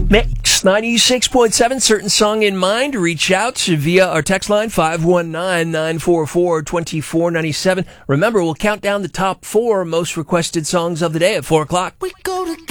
Mix 96.7, certain song in mind. Reach out via our text line 519-944-2497. Remember, we'll count down the top 4 most requested songs of the day at 4 o'clock. We go to